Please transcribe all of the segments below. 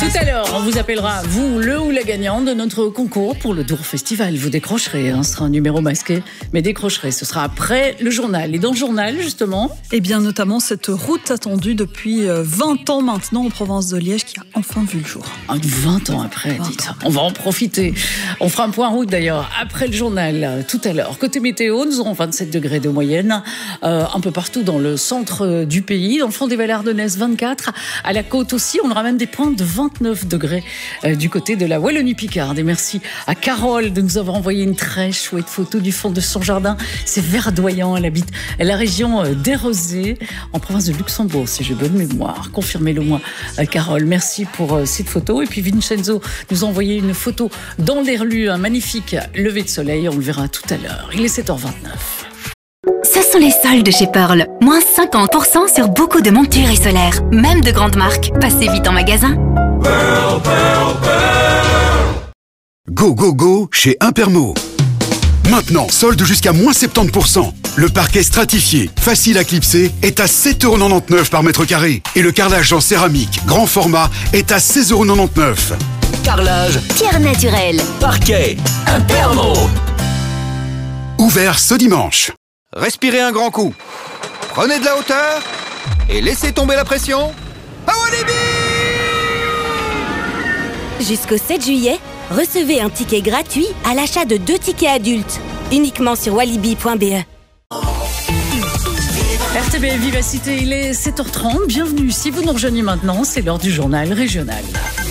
Tout à l'heure, on vous appellera, vous, le ou la gagnante de notre concours pour le Dour Festival. Vous décrocherez, ce sera un numéro masqué, mais décrocherez. Ce sera après le journal. Et dans le journal, justement... Eh bien, notamment cette route attendue depuis 20 ans maintenant en province de Liège qui a enfin vu le jour. 20 ans après, dites. On va en profiter. On fera un point route d'ailleurs après le journal, tout à l'heure. Côté météo, nous aurons 27 degrés de moyenne, un peu partout dans le centre du pays. Dans le fond des vallées ardennaises, 24. À la côte aussi, on aura même des pointes de 29 degrés du côté de la Wallonie-Picarde. Et merci à Carole de nous avoir envoyé une très chouette photo du fond de son jardin. C'est verdoyant, elle habite la région d'Érosé, en province de Luxembourg, si j'ai bonne mémoire. Confirmez-le-moi, Carole. Merci pour cette photo. Et puis Vincenzo nous a envoyé une photo dans l'Herlu, un magnifique lever de soleil. On le verra tout à l'heure. Il est 7h29. Ce sont les soldes chez Pearl. Moins 50% sur beaucoup de montures et solaires, même de grandes marques. Passez vite en magasin. Pearl, Pearl, Pearl. Go, go, go chez Impermo. Maintenant, solde jusqu'à moins 70%. Le parquet stratifié, facile à clipser, est à 7,99€ par mètre carré. Et le carrelage en céramique, grand format, est à 16,99€. Carrelage, Pierre naturelle, parquet, Impermo. Ouvert ce dimanche. Respirez un grand coup. Prenez de la hauteur et laissez tomber la pression. À Walibi! Jusqu'au 7 juillet, recevez un ticket gratuit à l'achat de 2 tickets adultes. Uniquement sur walibi.be. RTB Vivacité, il est 7h30. Bienvenue. Si vous nous rejoignez maintenant, c'est l'heure du journal régional.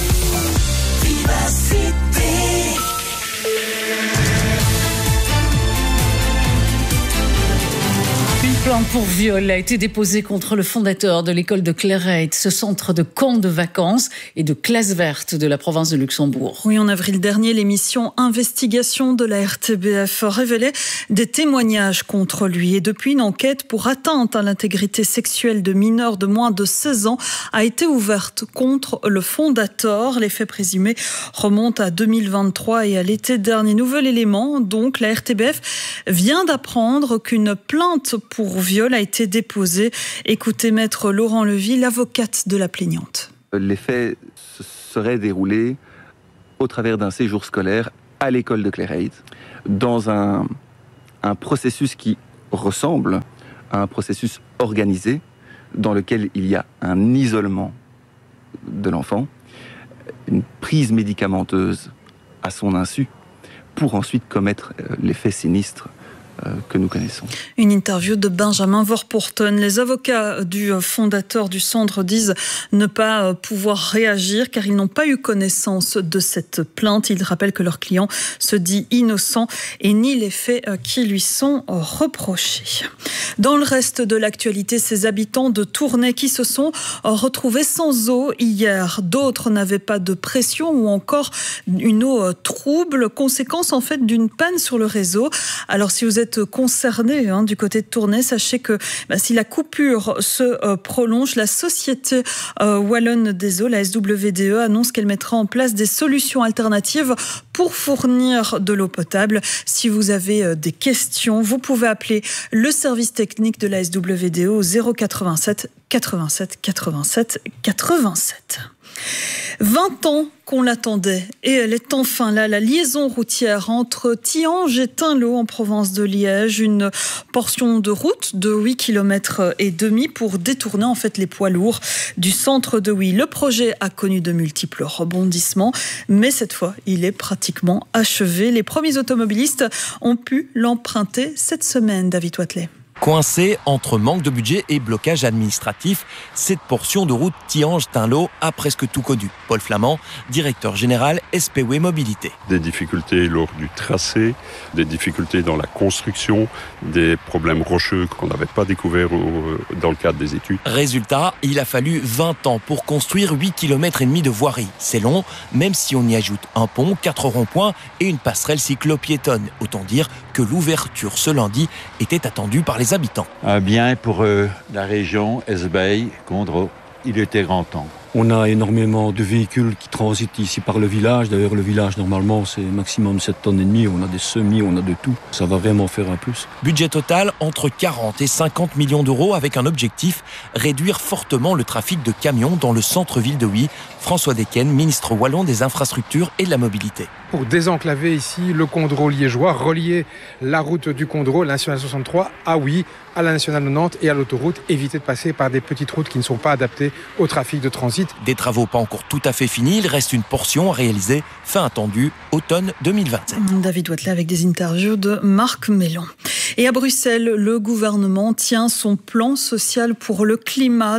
Une plainte pour viol a été déposée contre le fondateur de l'école de Clairette, ce centre de camp de vacances et de classe verte de la province de Luxembourg. Oui, en avril dernier, l'émission Investigation de la RTBF révélait des témoignages contre lui. Et depuis, une enquête pour atteinte à l'intégrité sexuelle de mineurs de moins de 16 ans a été ouverte contre le fondateur. Les faits présumés remontent à 2023 et à l'été dernier. Nouvel élément, donc, la RTBF vient d'apprendre qu'une plainte pour viol a été déposée. Écoutez Maître Laurent Levy, l'avocate de la plaignante. Les faits se seraient déroulés au travers d'un séjour scolaire à l'école de Clairette, dans un processus qui ressemble à un processus organisé, dans lequel il y a un isolement de l'enfant, une prise médicamenteuse à son insu, pour ensuite commettre les faits sinistres que nous connaissons. Une interview de Benjamin Vorporten. Les avocats du fondateur du centre disent ne pas pouvoir réagir car ils n'ont pas eu connaissance de cette plainte. Ils rappellent que leur client se dit innocent et nie les faits qui lui sont reprochés. Dans le reste de l'actualité, ces habitants de Tournai qui se sont retrouvés sans eau hier. D'autres n'avaient pas de pression ou encore une eau trouble, conséquence en fait d'une panne sur le réseau. Alors si vous êtes concerné du côté de Tournai, sachez que si la coupure se prolonge, la société wallonne des eaux, la SWDE, annonce qu'elle mettra en place des solutions alternatives pour fournir de l'eau potable. Si vous avez des questions, vous pouvez appeler le service technique de la SWDE au 087 87 87 87. 20 ans qu'on l'attendait et elle est enfin là, la liaison routière entre Thianges et Tinlot en province de Liège, une portion de route de 8,5 km pour détourner en fait les poids lourds du centre de Huy. Le projet a connu de multiples rebondissements, mais cette fois, il est pratiquement achevé. Les premiers automobilistes ont pu l'emprunter cette semaine, David Watley. Coincée entre manque de budget et blocage administratif, cette portion de route Thianges-Tinlot a presque tout connu. Paul Flamand, directeur général SPW Mobilité. Des difficultés lors du tracé, des difficultés dans la construction, des problèmes rocheux qu'on n'avait pas découverts dans le cadre des études. Résultat, il a fallu 20 ans pour construire 8,5 km de voirie. C'est long, même si on y ajoute un pont, 4 ronds-points et une passerelle cyclo-piétonne. Autant dire que l'ouverture ce lundi était attendue par les habitants. Un bien pour la région Esbeil, Condro. Il était grand temps. On a énormément de véhicules qui transitent ici par le village. D'ailleurs, le village, normalement, c'est maximum 7,5 tonnes. On a des semis, on a de tout. Ça va vraiment faire un plus. Budget total entre 40 et 50 millions d'euros avec un objectif, réduire fortement le trafic de camions dans le centre-ville de Huy. François Decken, ministre wallon des infrastructures et de la mobilité. Pour désenclaver ici le Condro liégeois, relier la route du Condro, la nationale 63, à Huy, à la nationale 90 et à l'autoroute, éviter de passer par des petites routes qui ne sont pas adaptées au trafic de transit. Des travaux pas encore tout à fait finis, il reste une portion à réaliser, fin attendue, automne 2027. David Watley avec des interviews de Marc Mellon. Et à Bruxelles, le gouvernement tient son plan social pour le climat,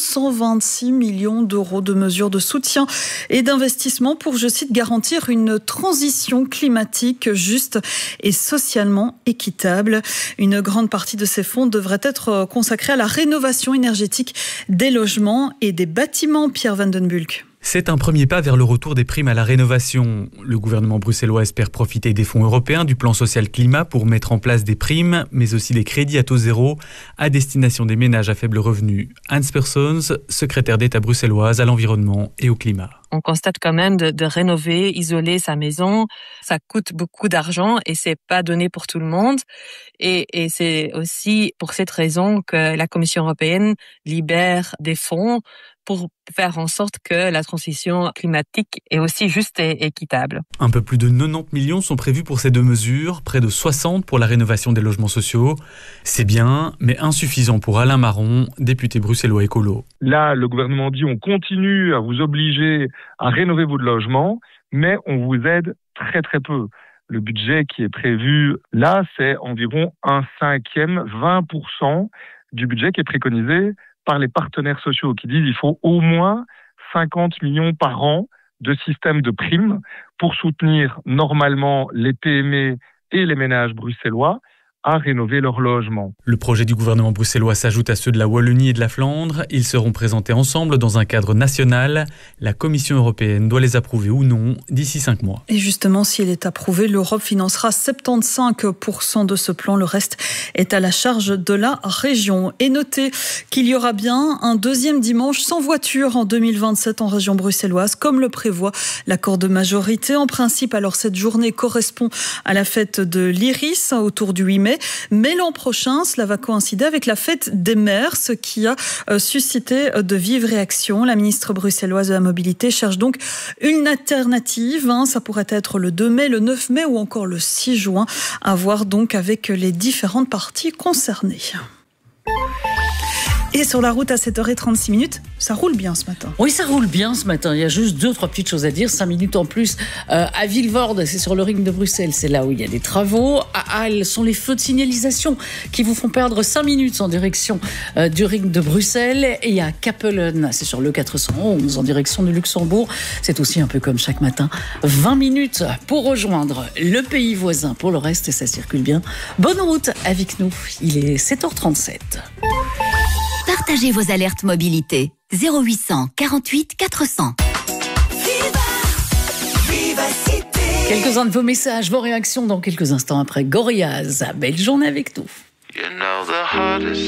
226 millions d'euros de mesures de soutien et d'investissement pour, je cite, garantir une transition climatique juste et socialement équitable. Une grande partie de ces fonds devrait être consacrée à la rénovation énergétique des logements et des bâtiments. Pierre Van den Bulck. C'est un premier pas vers le retour des primes à la rénovation. Le gouvernement bruxellois espère profiter des fonds européens du plan social climat pour mettre en place des primes, mais aussi des crédits à taux zéro à destination des ménages à faible revenu. Hans Persons, secrétaire d'État bruxelloise à l'environnement et au climat. On constate quand même de rénover, isoler sa maison. Ça coûte beaucoup d'argent et c'est pas donné pour tout le monde. Et c'est aussi pour cette raison que la Commission européenne libère des fonds pour faire en sorte que la transition climatique est aussi juste et équitable. Un peu plus de 90 millions sont prévus pour ces deux mesures, près de 60 pour la rénovation des logements sociaux. C'est bien, mais insuffisant pour Alain Marron, député bruxellois écolo. Là, le gouvernement dit on continue à vous obliger à rénover votre logement, mais on vous aide très très peu. Le budget qui est prévu là, c'est environ 1/5, 20% du budget qui est préconisé par les partenaires sociaux qui disent qu'il faut au moins 50 millions par an de systèmes de primes pour soutenir normalement les PME et les ménages bruxellois à rénover leur logement. Le projet du gouvernement bruxellois s'ajoute à ceux de la Wallonie et de la Flandre. Ils seront présentés ensemble dans un cadre national. La Commission européenne doit les approuver ou non d'ici 5 mois. Et justement, si elle est approuvée, l'Europe financera 75% de ce plan. Le reste est à la charge de la région. Et notez qu'il y aura bien un deuxième dimanche sans voiture en 2027 en région bruxelloise, comme le prévoit l'accord de majorité. En principe, alors cette journée correspond à la fête de l'Iris autour du 8 mai. Mais l'an prochain, cela va coïncider avec la fête des mères, ce qui a suscité de vives réactions. La ministre bruxelloise de la Mobilité cherche donc une alternative. Ça pourrait être le 2 mai, le 9 mai ou encore le 6 juin. À voir donc avec les différentes parties concernées. Et sur la route à 7h36, ça roule bien ce matin. Oui, ça roule bien ce matin. Il y a juste 2-3 petites choses à dire. 5 minutes en plus à Vilvoorde, c'est sur le ring de Bruxelles. C'est là où il y a des travaux. À Halle sont les feux de signalisation qui vous font perdre 5 minutes en direction du ring de Bruxelles. Et à Kapellen, c'est sur le 411 en direction de Luxembourg. C'est aussi un peu comme chaque matin. 20 minutes pour rejoindre le pays voisin. Pour le reste, ça circule bien. Bonne route avec nous. Il est 7h37. Partagez vos alertes mobilité. 0800 48 400. Quelques-uns de vos messages, vos réactions dans quelques instants après Gorillaz. Belle journée avec nous.